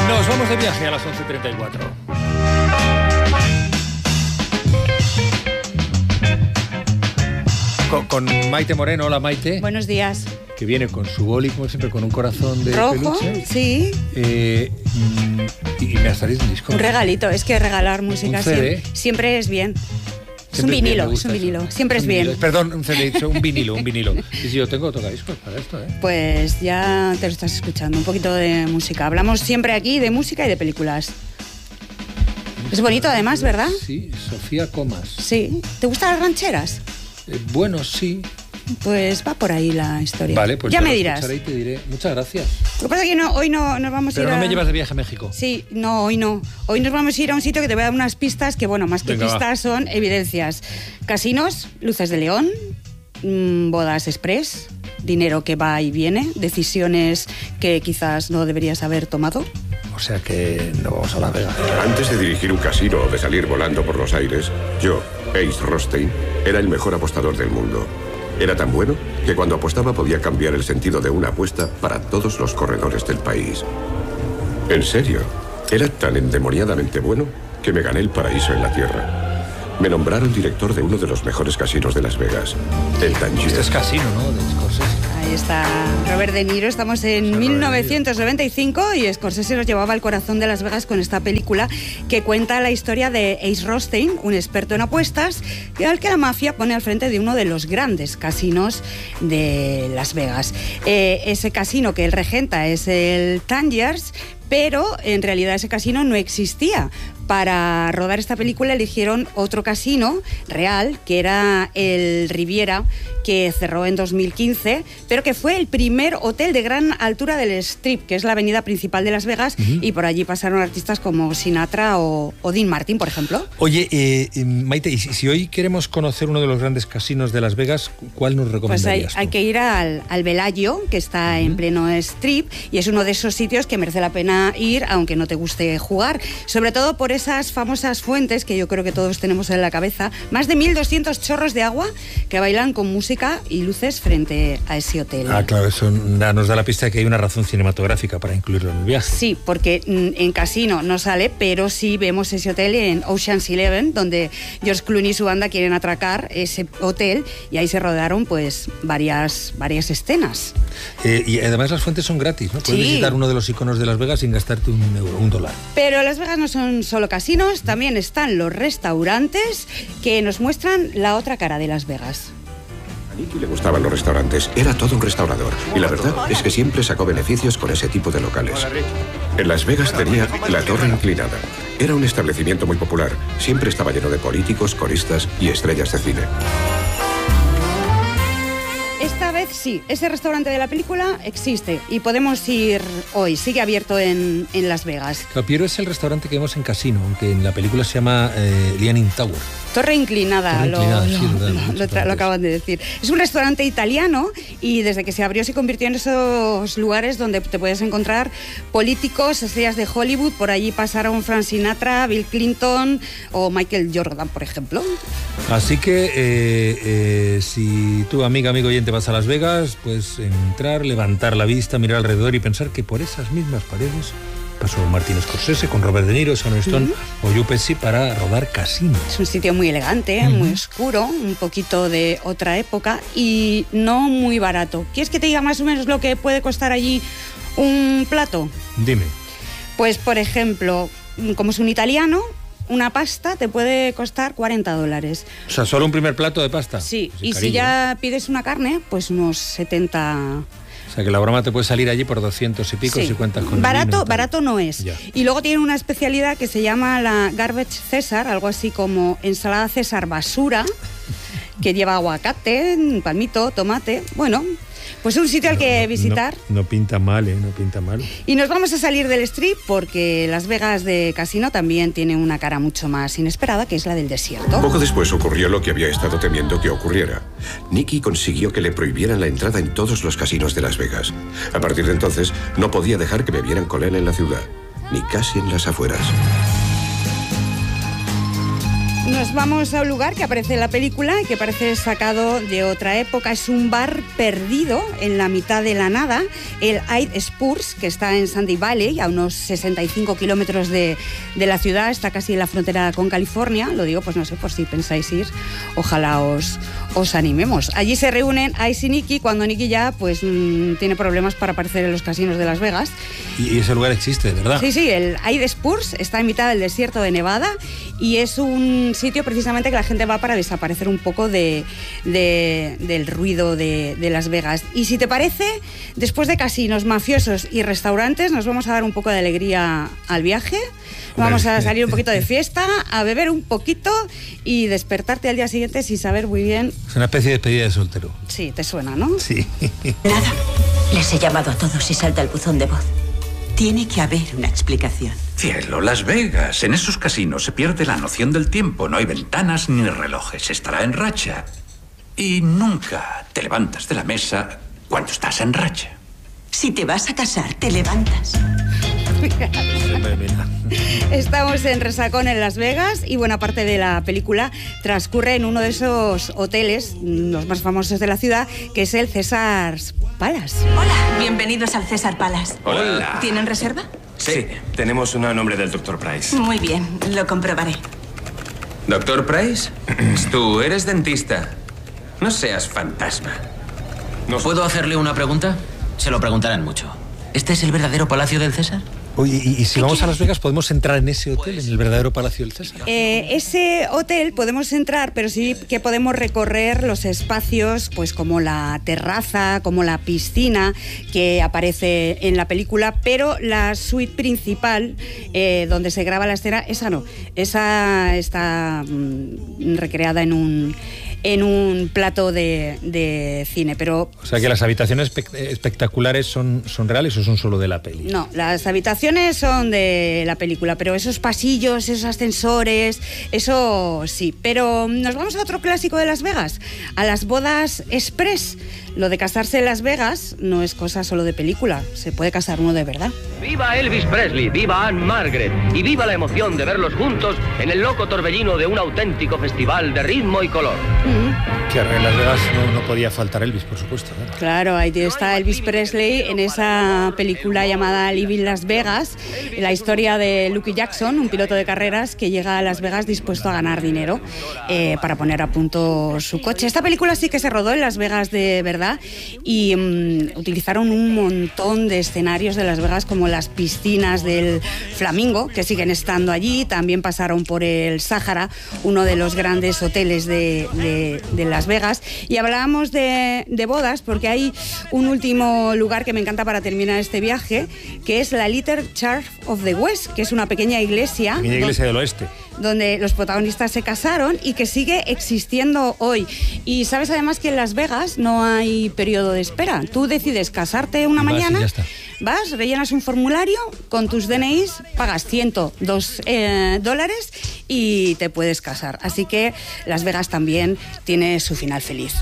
Nos vamos de viaje a las 11:34. Con Maite Moreno. Hola, Maite. Buenos días. Que viene con su boli, como siempre, con un corazón de rojo, peluche. Sí. Y me estaréis un disco. Un regalito. Es que regalar música siempre es bien. Es un vinilo, siempre es bien. Perdón, un CD, un vinilo. Y si yo tengo tocadiscos para esto, ¿eh? Pues ya te lo estás escuchando, un poquito de música. Hablamos siempre aquí de música y de películas. Es bonito además, ¿verdad? Sí, Sofía Comas. Sí. ¿Te gustan las rancheras? Bueno, sí. Pues va por ahí la historia. Vale, pues ya me dirás. Y te diré. Muchas gracias. Lo que pasa es que hoy no nos vamos a ir Pero no me llevas de viaje a México. Sí, no, hoy no. Hoy nos vamos a ir a un sitio que te voy a dar unas pistas que, bueno, más que pistas son evidencias. Casinos, luces de león, bodas express, dinero que va y viene, decisiones que quizás no deberías haber tomado. O sea que no vamos a Las Vegas. Antes de dirigir un casino o de salir volando por los aires, yo, Ace Rothstein, era el mejor apostador del mundo. Era tan bueno que cuando apostaba podía cambiar el sentido de una apuesta para todos los corredores del país. En serio, era tan endemoniadamente bueno que me gané el paraíso en la tierra. Me nombraron director de uno de los mejores casinos de Las Vegas, el Tangier. Este es casino, ¿no? De Scorsese. Ahí está Robert De Niro. Estamos en 1995 y Scorsese nos llevaba al corazón de Las Vegas con esta película que cuenta la historia de Ace Rothstein, un experto en apuestas, al que la mafia pone al frente de uno de los grandes casinos de Las Vegas. Ese casino que él regenta es el Tangier, pero en realidad ese casino no existía. Para rodar esta película eligieron otro casino real, que era el Riviera, que cerró en 2015, pero que fue el primer hotel de gran altura del Strip, que es la avenida principal de Las Vegas, y por allí pasaron artistas como Sinatra o Dean Martin, por ejemplo. Oye, Maite, y si hoy queremos conocer uno de los grandes casinos de Las Vegas, ¿cuál nos recomendarías? Pues hay que ir al Bellagio, que está en pleno Strip, y es uno de esos sitios que merece la pena ir, aunque no te guste jugar, sobre todo por esas famosas fuentes que yo creo que todos tenemos en la cabeza, más de 1.200 chorros de agua que bailan con música y luces frente a ese hotel. Ah, claro, eso nos da la pista de que hay una razón cinematográfica para incluirlo en el viaje. Sí, porque en casino no sale, pero sí vemos ese hotel en Ocean's 11, donde George Clooney y su banda quieren atracar ese hotel, y ahí se rodaron pues varias escenas. Y además las fuentes son gratis, ¿no? Puedes visitar uno de los iconos de Las Vegas sin gastarte un dólar. Pero Las Vegas no son solo casinos, también están los restaurantes que nos muestran la otra cara de Las Vegas. A Nicky le gustaban los restaurantes, era todo un restaurador. Y la verdad es que siempre sacó beneficios con ese tipo de locales. En Las Vegas tenía la Torre Inclinada. Era un establecimiento muy popular. Siempre estaba lleno de políticos, coristas y estrellas de cine. Esta vez sí, ese restaurante de la película existe y podemos ir hoy, sigue abierto en Las Vegas. Claro, pero es el restaurante que vemos en Casino, aunque en la película se llama Leaning Tower. Torre Inclinada, lo acaban de decir. Es un restaurante italiano y desde que se abrió se convirtió en esos lugares donde te puedes encontrar políticos, estrellas de Hollywood. Por allí pasaron Frank Sinatra, Bill Clinton o Michael Jordan, por ejemplo. Así que si tú, amigo oyente, vas a Las Vegas, puedes entrar, levantar la vista, mirar alrededor y pensar que por esas mismas paredes pasó Martin Scorsese con Robert De Niro, Sharon Stone o Joe Pesci para rodar Casino. Es un sitio muy elegante, muy oscuro, un poquito de otra época y no muy barato. ¿Quieres que te diga más o menos lo que puede costar allí un plato? Dime. Pues, por ejemplo, como es un italiano, una pasta te puede costar $40. O sea, ¿solo un primer plato de pasta? Sí, pues y cariño, si ya pides una carne, pues unos 70... O sea, que la broma te puede salir allí por 200 y pico si cuentas con barato no es. Ya. Y luego tiene una especialidad que se llama la Garbage César, algo así como ensalada César basura, que lleva aguacate, palmito, tomate. Bueno, pues un sitio al que visitar. No pinta mal, no pinta mal. Y nos vamos a salir del Strip porque Las Vegas de Casino también tiene una cara mucho más inesperada, que es la del desierto. Poco después ocurrió lo que había estado temiendo que ocurriera. Nicky consiguió que le prohibieran la entrada en todos los casinos de Las Vegas. A partir de entonces, no podía dejar que me vieran con él en la ciudad, ni casi en las afueras. Nos vamos a un lugar que aparece en la película y que parece sacado de otra época. Es un bar perdido en la mitad de la nada, el Hyde Spurs, que está en Sandy Valley, a unos 65 kilómetros de la ciudad. Está casi en la frontera con California. Lo digo, pues no sé, por si pensáis ir, ojalá os animemos. Allí se reúnen Ice y Nicky cuando Nicky ya pues tiene problemas para aparecer en los casinos de Las Vegas. Y ese lugar existe, ¿verdad? Sí, el Hyde Spurs está en mitad del desierto de Nevada y es un sitio precisamente que la gente va para desaparecer un poco del ruido de Las Vegas. Y si te parece, después de casinos, mafiosos y restaurantes, nos vamos a dar un poco de alegría al viaje. Vamos a salir un poquito de fiesta, a beber un poquito y despertarte al día siguiente sin saber muy bien. Es una especie de despedida de soltero. Sí, te suena, ¿no? Sí. Nada. Les he llamado a todos y salta el buzón de voz. Tiene que haber una explicación. Cielo, Las Vegas. En esos casinos se pierde la noción del tiempo. No hay ventanas ni relojes. Estará en racha. Y nunca te levantas de la mesa cuando estás en racha. Si te vas a casar, te levantas. Estamos en Resacón en Las Vegas y buena parte de la película transcurre en uno de esos hoteles, los más famosos de la ciudad, que es el Caesars Palace. Hola, bienvenidos al César Palace. Hola. ¿Tienen reserva? Sí, tenemos una a nombre del Dr. Price. Muy bien, lo comprobaré. ¿Dr. Price? Tú eres dentista. No seas fantasma. ¿Puedo hacerle una pregunta? Se lo preguntarán mucho. ¿Este es el verdadero Palacio del César? Oye, y si vamos a Las Vegas, ¿podemos entrar en ese hotel, en el verdadero Palacio del César? Ese hotel podemos entrar, pero sí que podemos recorrer los espacios, pues como la terraza, como la piscina que aparece en la película, pero la suite principal, donde se graba la escena, esa no. Esa está recreada en un plato de cine, pero... O sea, que las habitaciones espectaculares son reales o son solo de la peli. No, las habitaciones son de la película, pero esos pasillos, esos ascensores, eso sí. Pero nos vamos a otro clásico de Las Vegas, a las bodas express. Lo de casarse en Las Vegas no es cosa solo de película, se puede casar uno de verdad. ¡Viva Elvis Presley! ¡Viva Anne Margaret! Y viva la emoción de verlos juntos en el loco torbellino de un auténtico festival de ritmo y color. Que en Las Vegas no podía faltar Elvis, por supuesto, ¿no? Claro, ahí está Elvis Presley en esa película llamada Living Las Vegas, la historia de Lucky Jackson, un piloto de carreras que llega a Las Vegas dispuesto a ganar dinero para poner a punto su coche. Esta película sí que se rodó en Las Vegas de verdad y utilizaron un montón de escenarios de Las Vegas, como las piscinas del Flamingo, que siguen estando allí. También pasaron por el Sahara, uno de los grandes hoteles de Las Vegas. Y hablábamos de bodas porque hay un último lugar que me encanta para terminar este viaje, que es la Little Church of the West, que es una pequeña iglesia Del oeste, donde los protagonistas se casaron y que sigue existiendo hoy. Y sabes además que en Las Vegas no hay periodo de espera. Tú decides casarte una mañana, vas, rellenas un formulario con tus DNIs, pagas $102 y te puedes casar. Así que Las Vegas también tiene su final feliz.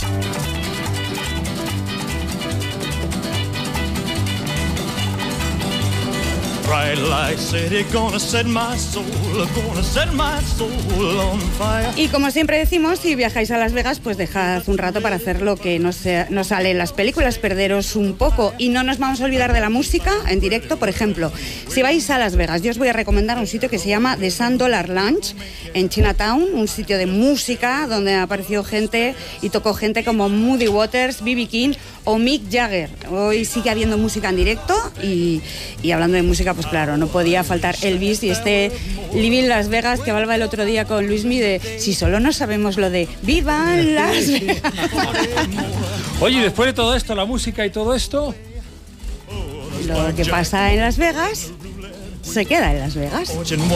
Y como siempre decimos, si viajáis a Las Vegas, pues dejad un rato para hacer lo que no sale en las películas, perderos un poco. Y no nos vamos a olvidar de la música en directo. Por ejemplo, si vais a Las Vegas, yo os voy a recomendar un sitio que se llama The $100 Lounge en Chinatown, un sitio de música donde apareció gente y tocó gente como Muddy Waters, B.B. King o Mick Jagger. Hoy sigue habiendo música en directo y hablando de música, pues claro, no podía faltar Elvis y este Living Las Vegas que hablaba el otro día con Luismi de si solo no sabemos lo de ¡Viva Las Vegas! Oye, después de todo esto, la música y todo esto, lo que pasa en Las Vegas se queda en Las Vegas.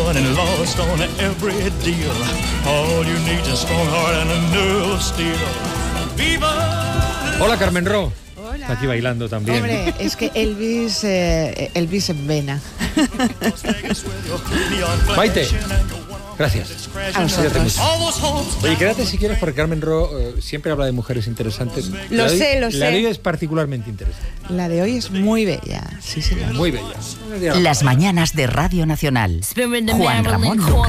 Hola, Carmen Ro. Está aquí bailando también. Hombre, es que Elvis en vena. Maite, gracias. A vosotros. Oye, quédate si quieres, porque Carmen Ro siempre habla de mujeres interesantes. Lo sé. La de hoy es particularmente interesante. La de hoy es muy bella, sí señor. Muy bella. Las mañanas de Radio Nacional. Juan Ramón Lucas.